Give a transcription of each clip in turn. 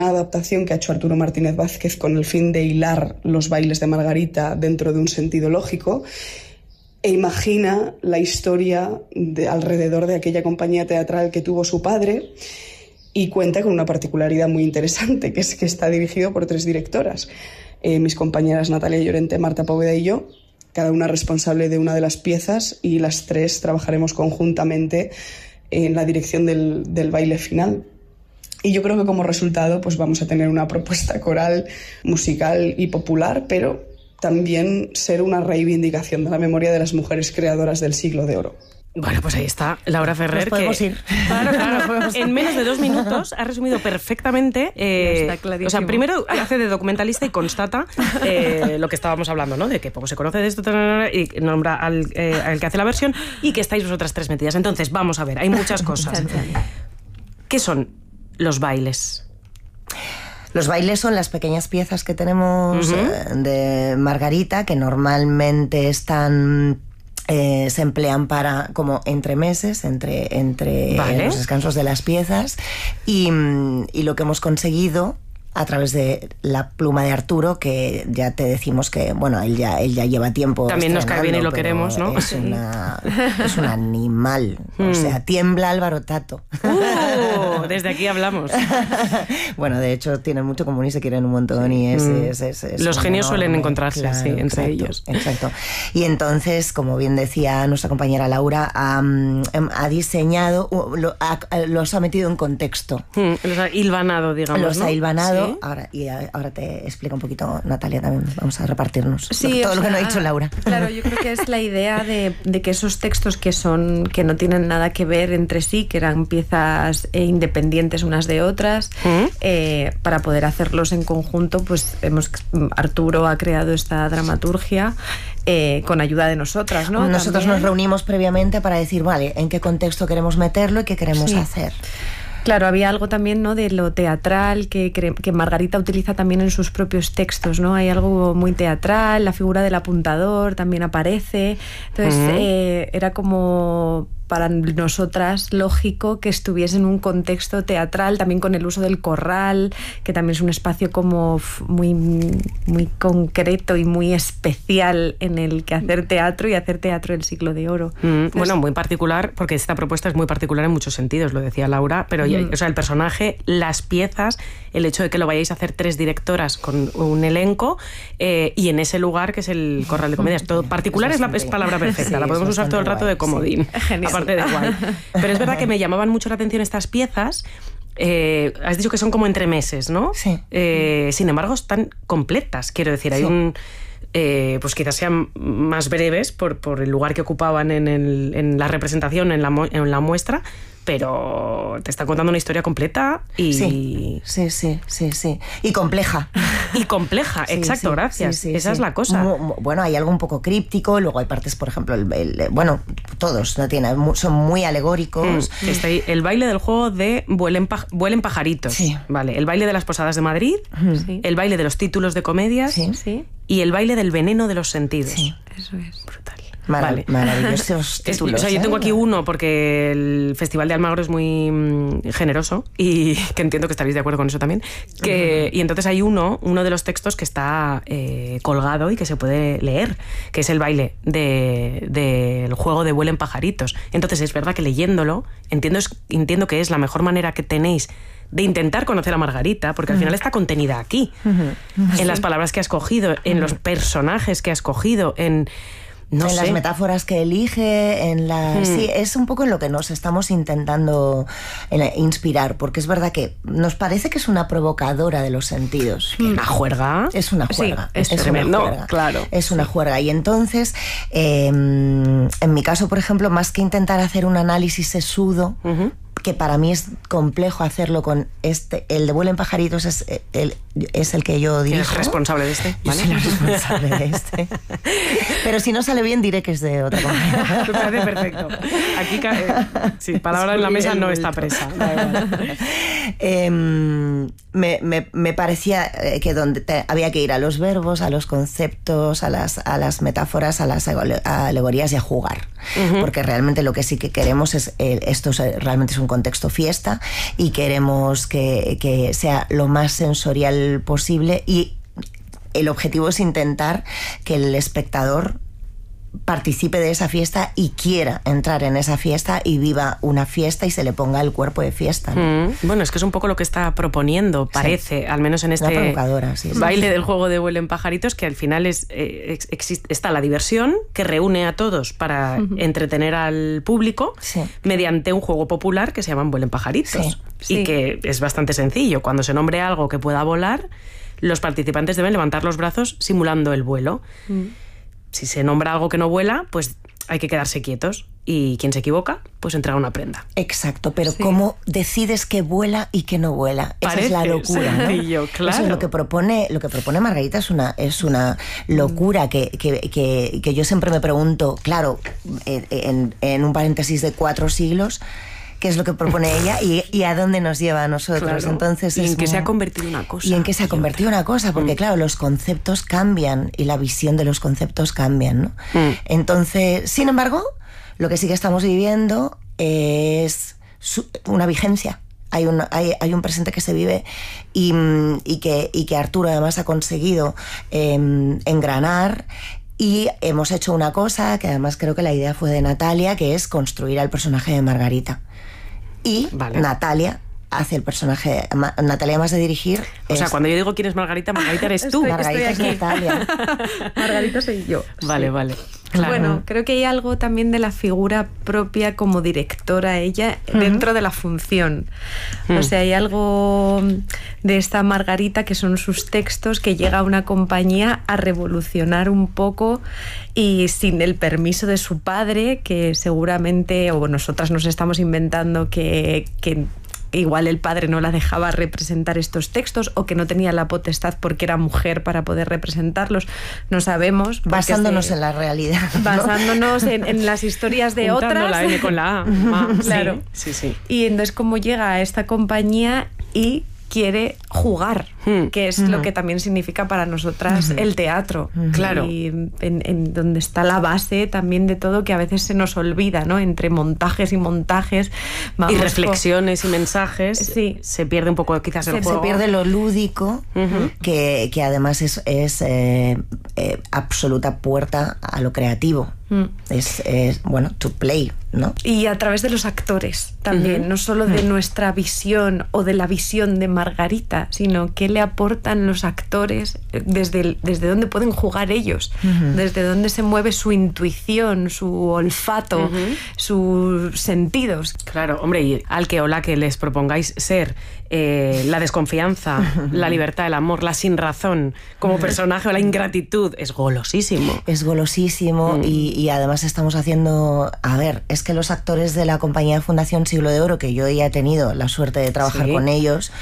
adaptación que ha hecho Arturo Martínez Vázquez con el fin de hilar los bailes de Margarita dentro de un sentido lógico, e imagina la historia alrededor de aquella compañía teatral que tuvo su padre, y cuenta con una particularidad muy interesante, que es que está dirigido por 3 directoras. Mis compañeras Natalia Llorente, Marta Poveda y yo, cada una responsable de una de las piezas, y las 3 trabajaremos conjuntamente en la dirección del baile final. Y yo creo que como resultado pues vamos a tener una propuesta coral, musical y popular, pero también ser una reivindicación de la memoria de las mujeres creadoras del siglo de oro. Bueno, pues ahí está Laura Ferrer. Nos podemos ir. Claro. En menos de 2 minutos ha resumido perfectamente. Está clarísimo. O sea, primero hace de documentalista y constata lo que estábamos hablando, ¿no? De que poco se conoce de esto y nombra al que hace la versión, y que estáis vosotras 3 metidas. Entonces, vamos a ver, hay muchas cosas. ¿Qué son los bailes? Los bailes son las pequeñas piezas que tenemos de Margarita, que normalmente están... se emplean para como entremeses, entre los descansos de las piezas, y lo que hemos conseguido a través de la pluma de Arturo, que ya te decimos que, bueno, él ya lleva tiempo. También nos cae bien y lo queremos, ¿no? Es un animal. O sea, tiembla Álvaro Tato. Desde aquí hablamos. Bueno, de hecho, tienen mucho común y se quieren un montón, y es los genios enorme, suelen encontrarse, claro, sí, entre ellos. Exacto. Y entonces, como bien decía nuestra compañera Laura, ha diseñado, los ha metido en contexto. Los ha hilvanado, digamos. Los ¿no? ha hilvanado. ¿Sí? Ahora te explica un poquito, Natalia, también. Vamos a repartirnos todo lo que no ha dicho Laura. Claro, yo creo que es la idea de que esos textos que no tienen nada que ver entre sí, que eran piezas independientes unas de otras, para poder hacerlos en conjunto, pues Arturo ha creado esta dramaturgia con ayuda de nosotras, ¿no? Nosotros nos reunimos previamente para decir, vale, en qué contexto queremos meterlo y qué queremos hacer. Claro, había algo también, ¿no?, de lo teatral que Margarita utiliza también en sus propios textos, ¿no? Hay algo muy teatral, la figura del apuntador también aparece. Entonces, era como para nosotras lógico que estuviese en un contexto teatral, también con el uso del corral, que también es un espacio como muy, muy concreto y muy especial en el que hacer teatro, y hacer teatro del siglo de oro. Bueno, muy particular, porque esta propuesta es muy particular en muchos sentidos, lo decía Laura, pero o sea, el personaje, las piezas, el hecho de que lo vayáis a hacer 3 directoras con un elenco, y en ese lugar que es el Corral de Comedias. Todo particular es palabra perfecta, la podemos usar todo el rato de comodín. Genial. Aparte de guay. Pero es verdad que me llamaban mucho la atención estas piezas. Has dicho que son como entremeses, ¿no? Sí. Sin embargo, están completas. Quiero decir, hay pues quizás sean más breves por el lugar que ocupaban en la representación, en la muestra, pero te está contando una historia completa y... Sí. Y compleja. Y compleja, exacto, gracias. Esa es la cosa. Bueno, hay algo un poco críptico, luego hay partes, por ejemplo, bueno, todos son muy alegóricos. Está ahí el baile del juego de Vuelen pajaritos. Sí. Vale, el baile de las posadas de Madrid, el baile de los títulos de comedias y el baile del veneno de los sentidos. Sí, eso es. Brutal. Maravillosos títulos. O sea, yo tengo aquí uno porque el Festival de Almagro es muy generoso, y que entiendo que estaréis de acuerdo con eso también. Y entonces hay uno de los textos que está colgado y que se puede leer, que es el baile del juego de Vuelen pajaritos. Entonces es verdad que leyéndolo entiendo que es la mejor manera que tenéis de intentar conocer a Margarita, porque al final está contenida aquí, en las palabras que ha escogido, en los personajes que ha escogido, en las metáforas que elige, sí, es un poco en lo que nos estamos intentando inspirar, porque es verdad que nos parece que es una provocadora de los sentidos. ¿Una juerga? Es una juerga. Sí, es tremendo, una juerga. Claro. Es una juerga. Y entonces, en mi caso, por ejemplo, más que intentar hacer un análisis sesudo, que para mí es complejo hacerlo con el de Vuelen pajaritos, es el que yo dirijo. ¿Eres responsable de este? ¿Vale? Yo soy la responsable de este. Pero si no sale bien, diré que es de otra compañía. Me parece perfecto. Aquí, palabra en la mesa no está presa. me parecía que donde había que ir a los verbos, a los conceptos, a las metáforas, a las alegorías y a jugar. Porque realmente lo que sí que queremos es, realmente es un contexto fiesta y queremos que sea lo más sensorial posible, y el objetivo es intentar que el espectador participe de esa fiesta y quiera entrar en esa fiesta y viva una fiesta y se le ponga el cuerpo de fiesta, ¿no? Bueno, es que es un poco lo que está proponiendo, parece, al menos en este baile del juego de Vuelen pajaritos, que al final está la diversión que reúne a todos para entretener al público mediante un juego popular que se llama Vuelen pajaritos y que es bastante sencillo. Cuando se nombre algo que pueda volar, los participantes deben levantar los brazos simulando el vuelo. Si se nombra algo que no vuela, pues hay que quedarse quietos. Y quien se equivoca, pues entrega una prenda. Exacto, pero ¿cómo decides qué vuela y qué no vuela? Esa es la locura, sencillo, ¿no? Claro. Eso es lo que propone Margarita, es una locura que yo siempre me pregunto, claro, en un paréntesis de 4 siglos, qué es lo que propone ella y a dónde nos lleva a nosotros. Claro. Entonces, y en qué se ha convertido una cosa. Y en qué se ha convertido una cosa, porque claro, los conceptos cambian y la visión de los conceptos cambian, ¿no? Entonces, sin embargo, lo que sí que estamos viviendo es una vigencia. Hay un presente que se vive y que Arturo además ha conseguido engranar. Y hemos hecho una cosa que además creo que la idea fue de Natalia, que es construir al personaje de Margarita. Y Natalia hace el personaje. Natalia, más de dirigir. O sea, cuando yo digo quién es Margarita, Margarita eres tú. Margarita es Natalia. Margarita soy yo. Vale. Claro. Bueno, creo que hay algo también de la figura propia como directora ella dentro de la función. O sea, hay algo de esta Margarita que son sus textos, que llega a una compañía a revolucionar un poco y sin el permiso de su padre, que seguramente, o nosotras nos estamos inventando que igual el padre no la dejaba representar estos textos o que no tenía la potestad porque era mujer para poder representarlos. No sabemos. Basándonos en la realidad, ¿no? Basándonos en las historias de juntando otras. la N con la A. Claro. Sí. Y entonces como llega a esta compañía y quiere jugar, que es lo que también significa para nosotras el teatro. Claro. Y en donde está la base también de todo, que a veces se nos olvida, ¿no? Entre montajes y montajes. Y reflexiones y mensajes. Se pierde un poco quizás el juego. Se pierde lo lúdico, que además es absoluta puerta a lo creativo. Es bueno, to play, ¿no? Y a través de los actores también, no solo de nuestra visión o de la visión de Margarita, sino qué le aportan los actores, desde dónde pueden jugar ellos, desde dónde se mueve su intuición, su olfato, sus sentidos. Claro, hombre, y al que o la que les propongáis ser la desconfianza, la libertad, el amor, la sinrazón como personaje, o la ingratitud, es golosísimo. Es golosísimo y además estamos haciendo... A ver, es que los actores de la compañía de Fundación Siglo de Oro, que yo ya he tenido la suerte de trabajar con ellos,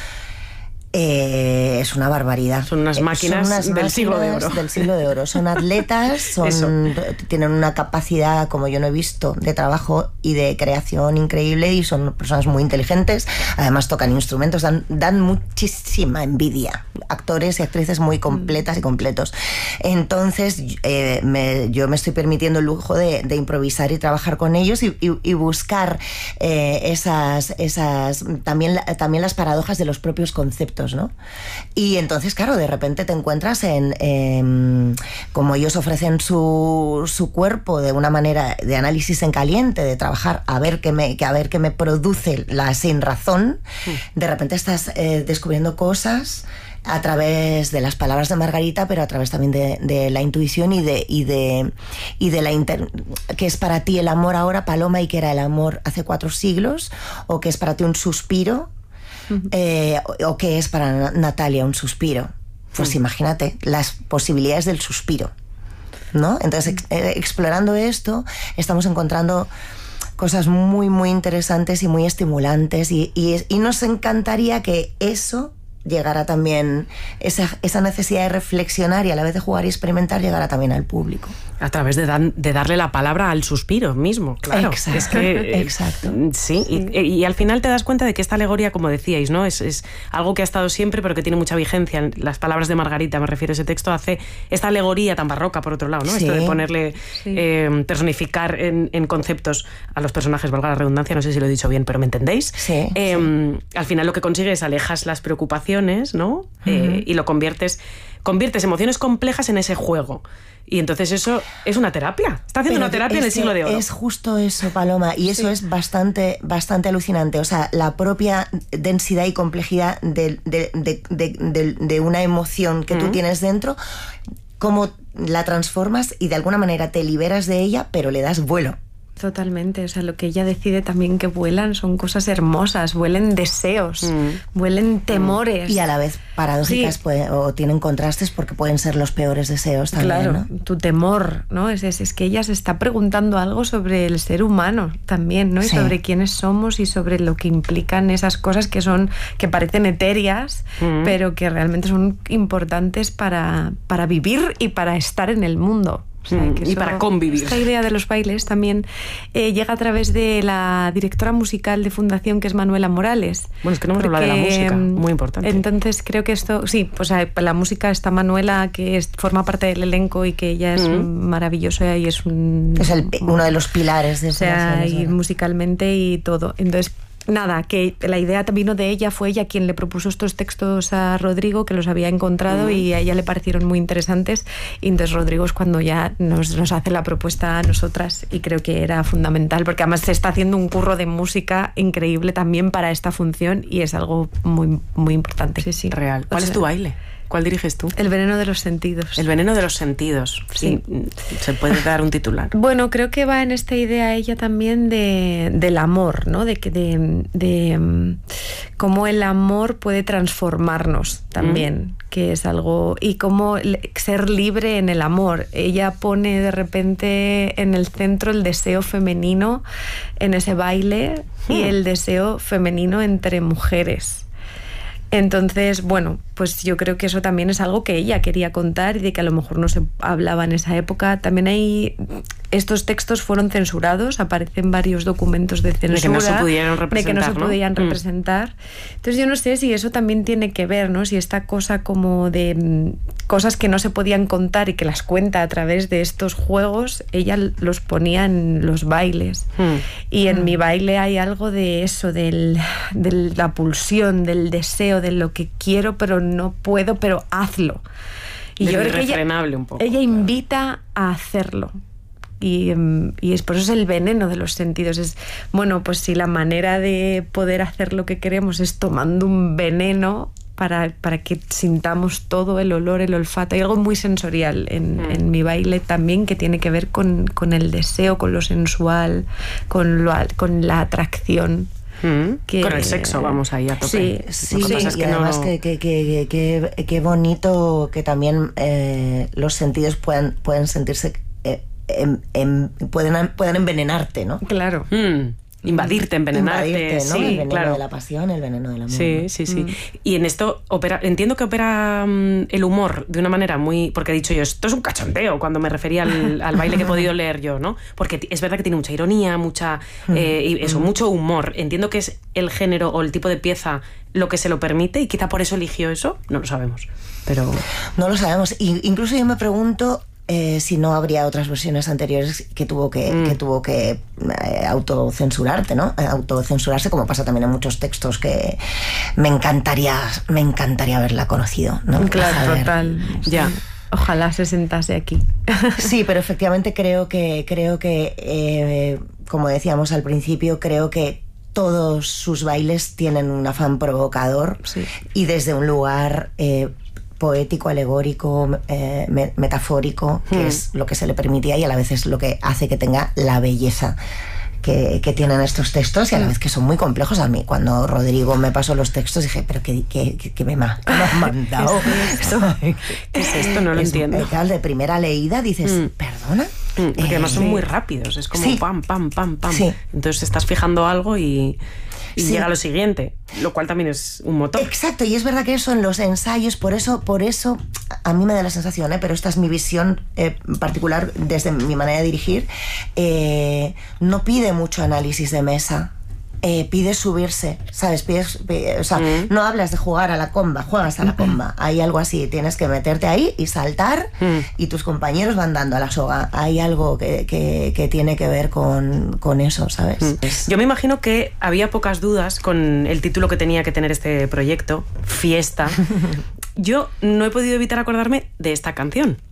es una barbaridad. Son unas máquinas del siglo de oro. Del siglo de oro. Son atletas, tienen una capacidad como yo no he visto de trabajo y de creación increíble, y son personas muy inteligentes. Además tocan instrumentos, dan muchísima envidia. Actores y actrices muy completas y completos. Entonces yo me estoy permitiendo el lujo de improvisar y trabajar con ellos y buscar esas también las paradojas de los propios conceptos, ¿no? Y entonces, claro, de repente te encuentras como ellos ofrecen su cuerpo de una manera de análisis en caliente, de trabajar a ver qué me produce la sinrazón. De repente estás descubriendo cosas a través de las palabras de Margarita, pero a través también de la intuición y de que es para ti el amor ahora, Paloma, y que era el amor hace 4 siglos, o que es para ti un suspiro, o que es para Natalia un suspiro. Pues imagínate las posibilidades del suspiro, ¿no? Entonces, explorando esto, estamos encontrando cosas muy, muy interesantes y muy estimulantes, y nos encantaría que eso llegará también, esa necesidad de reflexionar y a la vez de jugar y experimentar, llegará también al público. A través de darle la palabra al suspiro mismo, claro. Exacto. Es que, Exacto. Sí, y al final te das cuenta de que esta alegoría, como decíais, ¿no? Es algo que ha estado siempre, pero que tiene mucha vigencia. Las palabras de Margarita, me refiero a ese texto, hace esta alegoría tan barroca, por otro lado, ¿no? Sí. Esto de ponerle, personificar en conceptos a los personajes, valga la redundancia, no sé si lo he dicho bien, pero ¿me entendéis? Sí. Al final lo que consigues es alejas las preocupaciones, ¿no? Y lo conviertes emociones complejas en ese juego. Y entonces eso es una terapia. Está haciendo una terapia en el siglo de oro. Es justo eso, Paloma, y eso es bastante alucinante. O sea, la propia densidad y complejidad de una emoción que tú tienes dentro, cómo la transformas y de alguna manera te liberas de ella, pero le das vuelo. Totalmente, o sea, lo que ella decide también que vuelan son cosas hermosas, vuelen deseos, vuelen temores. Y a la vez paradójicas o tienen contrastes porque pueden ser los peores deseos también, claro, ¿no? Tu temor, ¿no? Es que ella se está preguntando algo sobre el ser humano también, ¿no? Y sobre quiénes somos y sobre lo que implican esas cosas que parecen etéreas, pero que realmente son importantes para vivir y para estar en el mundo. O sea, que y para convivir. Esta idea de los bailes también llega a través de la directora musical de Fundación, que es Manuela Morales. Bueno, es que no hemos hablado de la música, muy importante. Entonces creo que esto, sí, pues la música está Manuela, que forma parte del elenco y que ella es maravillosa y es uno de los pilares de y musicalmente y todo. Entonces, nada, que la idea vino de ella, fue ella quien le propuso estos textos a Rodrigo, que los había encontrado y a ella le parecieron muy interesantes, y entonces Rodrigo es cuando ya nos hace la propuesta a nosotras, y creo que era fundamental, porque además se está haciendo un curro de música increíble también para esta función y es algo muy, muy importante. Sí. Real. ¿Cuál es tu baile? ¿Cuál diriges tú? El veneno de los sentidos. El veneno de los sentidos. Sí. ¿Se puede dar un titular? Bueno, creo que va en esta idea ella también del amor, ¿no? De cómo el amor puede transformarnos también, que es algo... Y cómo ser libre en el amor. Ella pone de repente en el centro el deseo femenino en ese baile y el deseo femenino entre mujeres. Entonces, bueno, pues yo creo que eso también es algo que ella quería contar y de que a lo mejor no se hablaba en esa época. También estos textos fueron censurados, aparecen varios documentos de censura. De que no se pudieron representar, de que no se podían representar. Entonces yo no sé si eso también tiene que ver, ¿no? Si esta cosa como de cosas que no se podían contar y que las cuenta a través de estos juegos, ella los ponía en los bailes. Y en mi baile hay algo de eso, de la pulsión, del deseo, de lo que quiero pero no puedo, pero hazlo. Y de yo lo creo que irrefrenable un poco. Ella invita a hacerlo. Y es por eso es el veneno de los sentidos. Es, bueno, pues si la manera de poder hacer lo que queremos es tomando un veneno para que sintamos todo, el olor, el olfato. Hay algo muy sensorial en mi baile también que tiene que ver con el deseo, con lo sensual, con la atracción. Con el sexo vamos ahí a tope. Sí, y además qué bonito que también los sentidos puedan sentirse pueden envenenarte, ¿no? Claro. Invadirte, envenenarte, ¿no? Sí, el veneno claro. de la pasión, el veneno del amor. Sí. Y en esto entiendo que opera el humor de una manera muy... Porque he dicho yo, esto es un cachondeo cuando me refería al baile que he podido leer yo, ¿no? Porque es verdad que tiene mucha ironía, mucho humor. Entiendo que es el género o el tipo de pieza lo que se lo permite y quizá por eso eligió eso. No lo sabemos, pero... No lo sabemos. Incluso yo me pregunto... si no habría otras versiones anteriores que tuvo que autocensurarte, ¿no? Autocensurarse, como pasa también en muchos textos que me encantaría haberla conocido, ¿no? Claro, total. Ya. Ojalá se sentase aquí. Sí, pero efectivamente creo que como decíamos al principio, creo que todos sus bailes tienen un afán provocador y desde un lugar poético, alegórico, metafórico, que es lo que se le permitía y a la vez es lo que hace que tenga la belleza que tienen estos textos y a la vez que son muy complejos. A mí, cuando Rodrigo me pasó los textos, dije, pero ¿qué me has mandado? ¿Qué es esto? No lo entiendo. Claro, de primera leída dices, ¿perdona? Porque además son muy rápidos, es como pam, pam, pam, pam. Sí. Entonces estás fijando algo y y llega a lo siguiente, lo cual también es un motor. Exacto, y es verdad que eso en los ensayos, por eso a mí me da la sensación, pero esta es mi visión particular desde mi manera de dirigir, no pide mucho análisis de mesa. Pide subirse, ¿sabes? O sea, no hablas de jugar a la comba, juegas a la comba. Hay algo así, tienes que meterte ahí y saltar y tus compañeros van dando a la soga. Hay algo que tiene que ver con eso, ¿sabes? Yo me imagino que había pocas dudas con el título que tenía que tener este proyecto, Fiesta. Yo no he podido evitar acordarme de esta canción.